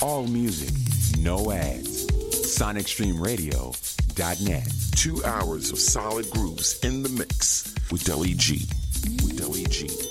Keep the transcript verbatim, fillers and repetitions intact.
All music, no ads. sonic stream radio dot net. Two hours of solid grooves in the mix with Deli G. With Deli G.